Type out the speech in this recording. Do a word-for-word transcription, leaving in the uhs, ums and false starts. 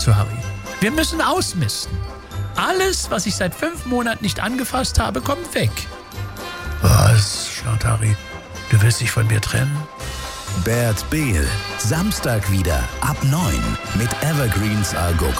zu Harry. Wir müssen ausmisten. Alles, was ich seit fünf Monaten nicht angefasst habe, kommt weg. Was, schnarrt Harry, du willst dich von mir trennen? Bert Behl, Samstag wieder ab neun mit Evergreens A Go Go.